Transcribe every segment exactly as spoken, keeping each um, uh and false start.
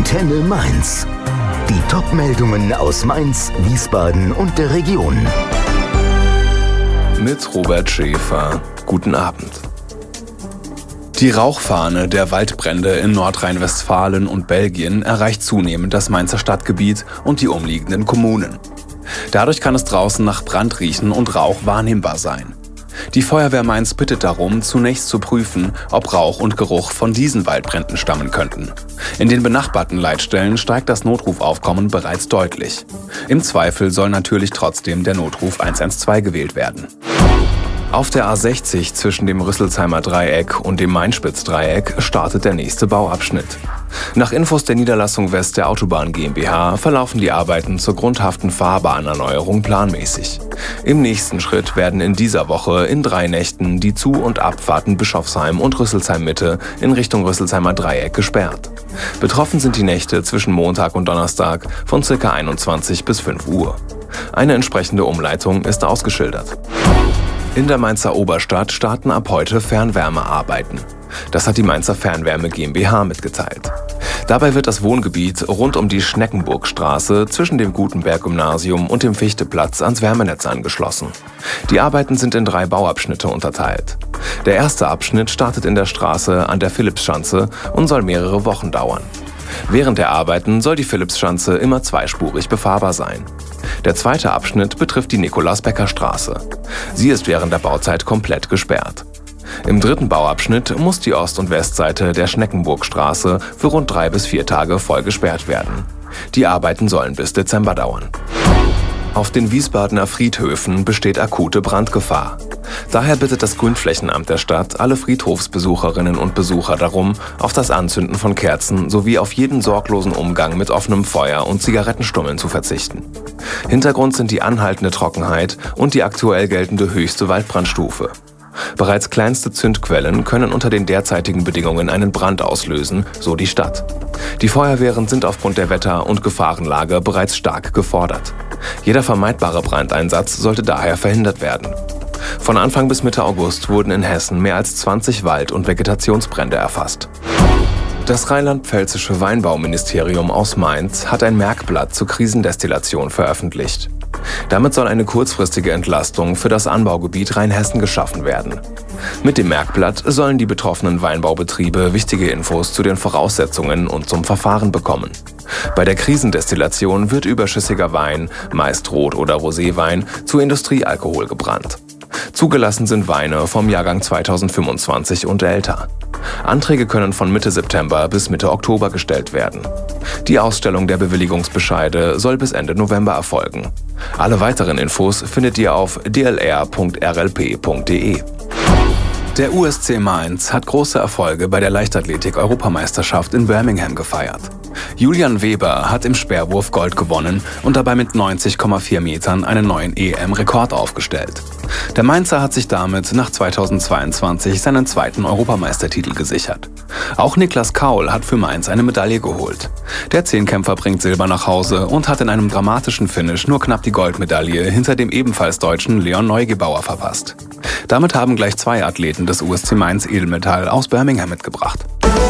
Antenne Mainz. Die Top-Meldungen aus Mainz, Wiesbaden und der Region. Mit Robert Schäfer. Guten Abend. Die Rauchfahne der Waldbrände in Nordrhein-Westfalen und Belgien erreicht zunehmend das Mainzer Stadtgebiet und die umliegenden Kommunen. Dadurch kann es draußen nach Brand riechen und Rauch wahrnehmbar sein. Die Feuerwehr Mainz bittet darum, zunächst zu prüfen, ob Rauch und Geruch von diesen Waldbränden stammen könnten. In den benachbarten Leitstellen steigt das Notrufaufkommen bereits deutlich. Im Zweifel soll natürlich trotzdem der Notruf eins eins zwei gewählt werden. Auf der A sechzig zwischen dem Rüsselsheimer Dreieck und dem Mainspitz-Dreieck startet der nächste Bauabschnitt. Nach Infos der Niederlassung West der Autobahn GmbH verlaufen die Arbeiten zur grundhaften Fahrbahnerneuerung planmäßig. Im nächsten Schritt werden in dieser Woche in drei Nächten die Zu- und Abfahrten Bischofsheim und Rüsselsheim Mitte in Richtung Rüsselsheimer Dreieck gesperrt. Betroffen sind die Nächte zwischen Montag und Donnerstag von ca. einundzwanzig bis fünf Uhr. Eine entsprechende Umleitung ist ausgeschildert. In der Mainzer Oberstadt starten ab heute Fernwärmearbeiten. Das hat die Mainzer Fernwärme GmbH mitgeteilt. Dabei wird das Wohngebiet rund um die Schneckenburgstraße zwischen dem Gutenberg-Gymnasium und dem Fichteplatz ans Wärmenetz angeschlossen. Die Arbeiten sind in drei Bauabschnitte unterteilt. Der erste Abschnitt startet in der Straße an der Philippsschanze und soll mehrere Wochen dauern. Während der Arbeiten soll die Philippsschanze immer zweispurig befahrbar sein. Der zweite Abschnitt betrifft die Nikolaus-Becker-Straße. Sie ist während der Bauzeit komplett gesperrt. Im dritten Bauabschnitt muss die Ost- und Westseite der Schneckenburgstraße für rund drei bis vier Tage voll gesperrt werden. Die Arbeiten sollen bis Dezember dauern. Auf den Wiesbadener Friedhöfen besteht akute Brandgefahr. Daher bittet das Grünflächenamt der Stadt alle Friedhofsbesucherinnen und Besucher darum, auf das Anzünden von Kerzen sowie auf jeden sorglosen Umgang mit offenem Feuer und Zigarettenstummeln zu verzichten. Hintergrund sind die anhaltende Trockenheit und die aktuell geltende höchste Waldbrandstufe. Bereits kleinste Zündquellen können unter den derzeitigen Bedingungen einen Brand auslösen, so die Stadt. Die Feuerwehren sind aufgrund der Wetter- und Gefahrenlage bereits stark gefordert. Jeder vermeidbare Brandeinsatz sollte daher verhindert werden. Von Anfang bis Mitte August wurden in Hessen mehr als zwanzig Wald- und Vegetationsbrände erfasst. Das rheinland-pfälzische Weinbauministerium aus Mainz hat ein Merkblatt zur Krisendestillation veröffentlicht. Damit soll eine kurzfristige Entlastung für das Anbaugebiet Rheinhessen geschaffen werden. Mit dem Merkblatt sollen die betroffenen Weinbaubetriebe wichtige Infos zu den Voraussetzungen und zum Verfahren bekommen. Bei der Krisendestillation wird überschüssiger Wein, meist Rot- oder Roséwein, zu Industriealkohol gebrannt. Zugelassen sind Weine vom Jahrgang zweitausendfünfundzwanzig und älter. Anträge können von Mitte September bis Mitte Oktober gestellt werden. Die Ausstellung der Bewilligungsbescheide soll bis Ende November erfolgen. Alle weiteren Infos findet ihr auf d l r punkt r l p punkt d e. Der U S C Mainz hat große Erfolge bei der Leichtathletik-Europameisterschaft in Birmingham gefeiert. Julian Weber hat im Speerwurf Gold gewonnen und dabei mit neunzig Komma vier Metern einen neuen E M-Rekord aufgestellt. Der Mainzer hat sich damit nach zweitausendzweiundzwanzig seinen zweiten Europameistertitel gesichert. Auch Niklas Kaul hat für Mainz eine Medaille geholt. Der Zehnkämpfer bringt Silber nach Hause und hat in einem dramatischen Finish nur knapp die Goldmedaille hinter dem ebenfalls deutschen Leon Neugebauer verpasst. Damit haben gleich zwei Athleten des U S C Mainz Edelmetall aus Birmingham mitgebracht.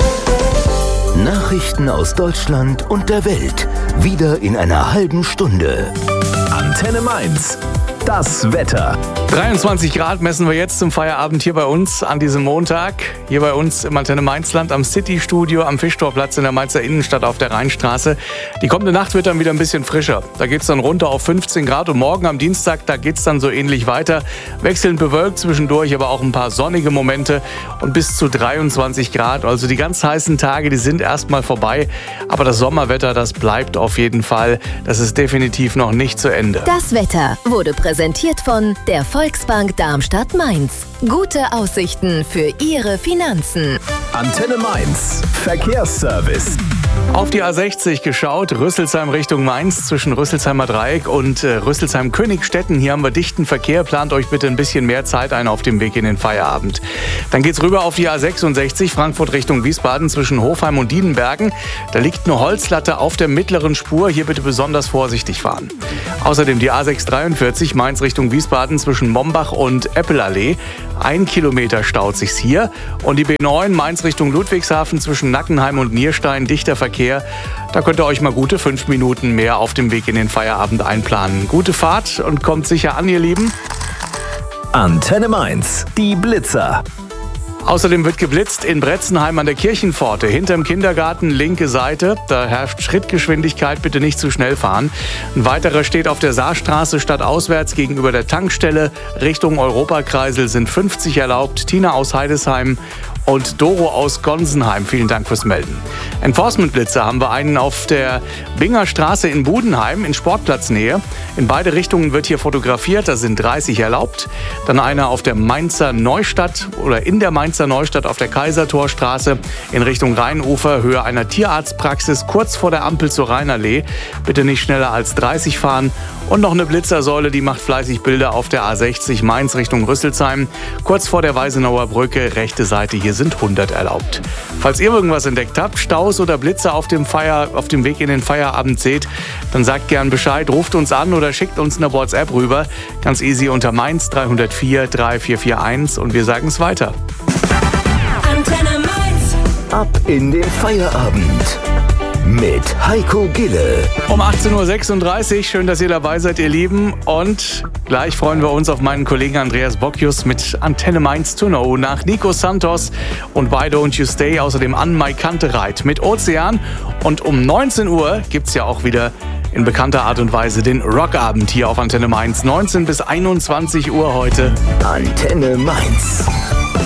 Nachrichten aus Deutschland und der Welt. Wieder in einer halben Stunde. Antenne Mainz. Das Wetter. dreiundzwanzig Grad messen wir jetzt zum Feierabend hier bei uns an diesem Montag. Hier bei uns im Antenne Mainzland am City-Studio am Fischtorplatz in der Mainzer Innenstadt auf der Rheinstraße. Die kommende Nacht wird dann wieder ein bisschen frischer. Da geht es dann runter auf fünfzehn Grad und morgen am Dienstag, da geht es dann so ähnlich weiter. Wechselnd bewölkt zwischendurch, aber auch ein paar sonnige Momente und bis zu dreiundzwanzig Grad. Also die ganz heißen Tage, die sind erstmal vorbei. Aber das Sommerwetter, das bleibt auf jeden Fall. Das ist definitiv noch nicht zu Ende. Das Wetter wurde präsentiert von der Volksbank Darmstadt-Mainz. Gute Aussichten für Ihre Finanzen. Antenne Mainz. Verkehrsservice. Auf die A sechzig geschaut, Rüsselsheim Richtung Mainz zwischen Rüsselsheimer Dreieck und äh, Rüsselsheim-Königstetten. Hier haben wir dichten Verkehr. Plant euch bitte ein bisschen mehr Zeit ein auf dem Weg in den Feierabend. Dann geht's rüber auf die A sechsundsechzig, Frankfurt Richtung Wiesbaden zwischen Hofheim und Diedenbergen. Da liegt eine Holzlatte auf der mittleren Spur. Hier bitte besonders vorsichtig fahren. Außerdem die A sechshundertdreiundvierzig, Mainz Richtung Wiesbaden zwischen Mombach und Eppelallee. Ein Kilometer staut sich's hier. Und die B neun, Mainz Richtung Ludwigshafen zwischen Nackenheim und Nierstein, dichter Verkehr. Verkehr. Da könnt ihr euch mal gute fünf Minuten mehr auf dem Weg in den Feierabend einplanen. Gute Fahrt und kommt sicher an, ihr Lieben. Antenne Mainz, die Blitzer. Außerdem wird geblitzt in Bretzenheim an der Kirchenpforte, hinterm Kindergarten, linke Seite. Da herrscht Schrittgeschwindigkeit, bitte nicht zu schnell fahren. Ein weiterer steht auf der Saarstraße stadtauswärts gegenüber der Tankstelle. Richtung Europakreisel sind fünfzig erlaubt. Tina aus Heidesheim und Doro aus Gonsenheim. Vielen Dank fürs Melden. Enforcement-Blitzer haben wir einen auf der Binger Straße in Budenheim in Sportplatznähe. In beide Richtungen wird hier fotografiert, da sind dreißig erlaubt. Dann einer auf der Mainzer Neustadt oder in der Mainzer Neustadt auf der Kaisertorstraße in Richtung Rheinufer, Höhe einer Tierarztpraxis, kurz vor der Ampel zur Rheinallee. Bitte nicht schneller als dreißig fahren. Und noch eine Blitzersäule, die macht fleißig Bilder auf der A sechzig Mainz Richtung Rüsselsheim. Kurz vor der Weisenauer Brücke, rechte Seite, hier sind hundert erlaubt. Falls ihr irgendwas entdeckt habt, Staus oder Blitzer auf dem, Feier, auf dem Weg in den Feierabend seht, dann sagt gern Bescheid, ruft uns an oder schickt uns eine WhatsApp rüber. Ganz easy unter Mainz drei null vier drei vier vier eins und wir sagen es weiter. Antenne Mainz. Ab in den Feierabend mit Heiko Gille. Um achtzehn Uhr sechsunddreißig, schön, dass ihr dabei seid, ihr Lieben. Und gleich freuen wir uns auf meinen Kollegen Andreas Bockius mit Antenne Mainz to Know nach Nico Santos und Why Don't You Stay, außerdem an Mai Kantereit mit Ozean. Und um neunzehn Uhr gibt's ja auch wieder in bekannter Art und Weise den Rockabend hier auf Antenne Mainz. neunzehn bis einundzwanzig Uhr heute. Antenne Mainz.